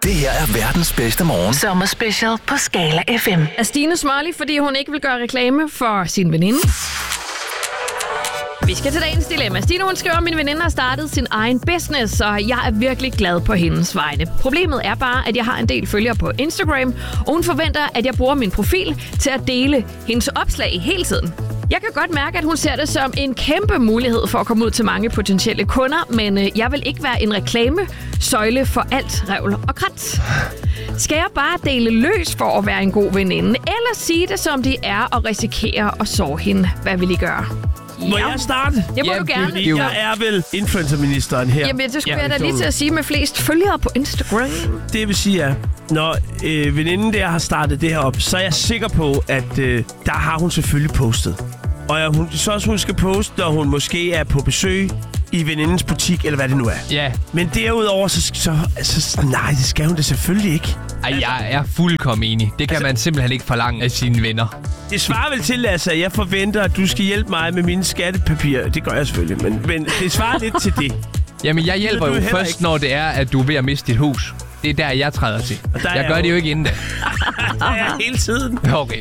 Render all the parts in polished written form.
Det her er verdens bedste morgen. Sommerspecial på Skala FM. Er Stine smålig, fordi hun ikke vil gøre reklame for sin veninde? Vi skal til dagens dilemma. Stine, hun skriver, at min veninde har startet sin egen business, og jeg er virkelig glad på hendes vegne. Problemet er bare, at jeg har en del følgere på Instagram, og hun forventer, at jeg bruger min profil til at dele hendes opslag hele tiden. Jeg kan godt mærke, at hun ser det som en kæmpe mulighed for at komme ud til mange potentielle kunder, men jeg vil ikke være en reklamesøjle for alt revl og krat. Skal jeg bare dele løs for at være en god veninde, eller sige det som det er og risikere at såre hende? Hvad vil I gøre? Må jeg starte? Det må du gerne. Jeg er vel influencerministeren her. Jamen, det skulle jeg da lige til at sige med flest følgere på Instagram. Det vil sige, at når veninden der har startet det her op, så er jeg sikker på, at der har hun selvfølgelig postet. Og hun skal poste, når hun måske er på besøg i venindens butik, eller hvad det nu er. Ja. Men derudover, så nej, det skal hun da selvfølgelig ikke. Ej, jeg er fuldkommen enig. Det kan man simpelthen ikke forlange af sine venner. Det svarer vel til, altså, at jeg forventer, at du skal hjælpe mig med mine skattepapirer. Det gør jeg selvfølgelig, men det svarer lidt til det. Jamen, jeg hjælper jo først, ikke, når det er, at du er ved at miste dit hus. Det er der, jeg træder til. Jeg gør det jo ikke inden da. Det er jeg hele tiden. Okay.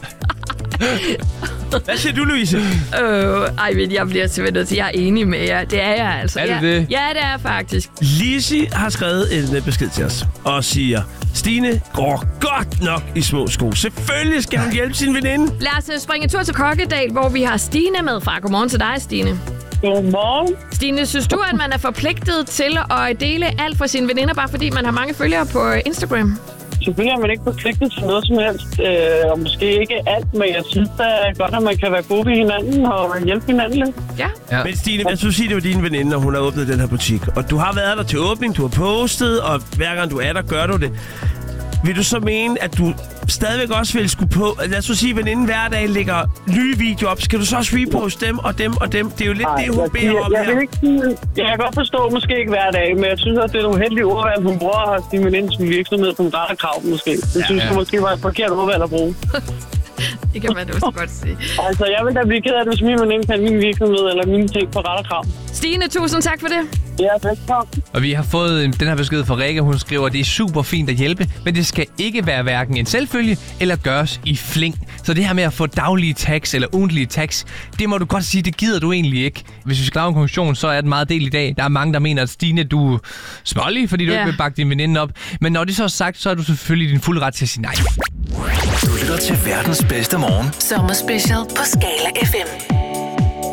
Hvad siger du, Louise? Men jeg bliver simpelthen nødt til, jeg er enig med jer. Det er jeg altså. Er det? Ja, det er faktisk. Lizzie har skrevet en besked til os og siger, Stine går godt nok i små sko. Selvfølgelig skal hun hjælpe sin veninde. Lad os springe en tur til Kokkedal, hvor vi har Stine med fra. Godmorgen til dig, Stine. Godmorgen. Stine, synes du, at man er forpligtet til at dele alt for sine veninder, bare fordi man har mange følgere på Instagram? Selvfølgelig er man ikke forpligtet til noget som helst, og måske ikke alt, men jeg synes da godt, at man kan være gode ved hinanden og hjælpe hinanden lidt. Ja. Men Stine, jeg skulle sige, det var din veninde, og hun har åbnet den her butik. Og du har været der til åbning, du har postet, og hver gang du er der, gør du det. Vil du så mene, at du stadigvæk også vil skulle på... Lad os sige, at veninden hver dag lægger nye videoer op. Skal du så også reposte dem og dem og dem? Det er jo lidt det, hun beder om her. Jeg kan godt forstå, måske ikke hver dag, men jeg synes, at det er nogle heldige ordvalg, hun bruger sin venindens virksomhed på en krav måske. Det synes jeg måske var et forkert ordvalg at bruge. Det kan man også godt sige. Altså, jeg vil da blive ked af, hvis min veninde kan min virksomhed eller mine ting på ret og krav. Stine, tusind tak for det. Ja, velkommen. Og vi har fået den her besked fra Rikke. Hun skriver, at det er super fint at hjælpe, men det skal ikke være hverken en selvfølge eller gøres i fling. Så det her med at få daglige tags eller ugentlige tags, det må du godt sige, det gider du egentlig ikke. Hvis vi skal lave en konklusion, så er det meget del i dag. Der er mange, der mener, at Stine, du er smålig, fordi du ikke vil bakke din veninde op. Men når det så er sagt, så er du selvfølgelig din fuld ret til at sige nej. Du lytter til verdens bedste morgen. Sommerspecial på Skala FM.